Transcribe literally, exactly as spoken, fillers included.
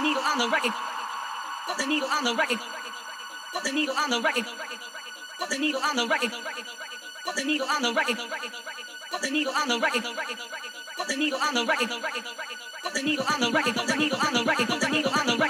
needle on the record. Put the needle on the record. Put the needle on the record. Put the needle on the record. Put the needle on the record. Put the needle on the record. Put the needle on the record. Put the needle on the record. Put the needle on the record.